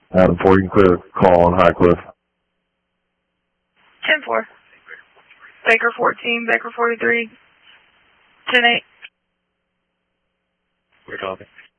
Adam 4, you can clear the call on Highcliff. 10-4. Baker 14, Baker 43, 10-8. We're talking.